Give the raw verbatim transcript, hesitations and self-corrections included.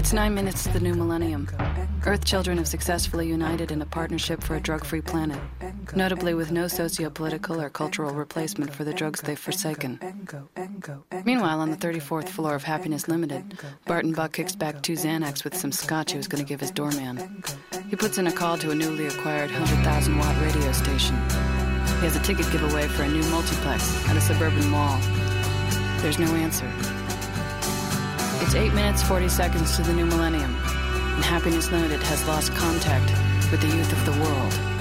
It's nine minutes to the new millennium. Earth children have successfully united in a partnership for a drug-free planet, notably with no socio-political or cultural replacement for the drugs they've forsaken. Meanwhile, on the thirty-fourth floor of Happiness Limited, Barton Buck kicks back two Xanax with some scotch he was going to give his doorman. He puts in a call to a newly acquired one hundred thousand watt radio station. He has a ticket giveaway for a new multiplex at a suburban mall. There's no answer. It's eight minutes, forty seconds to the new millennium, and Happiness Limited has lost contact with the youth of the world.